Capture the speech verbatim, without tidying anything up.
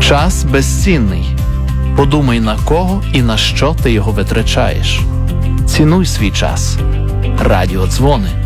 Час безцінний. Подумай, на кого і на що ти його витрачаєш. Цінуй свій час. Радіодзвони.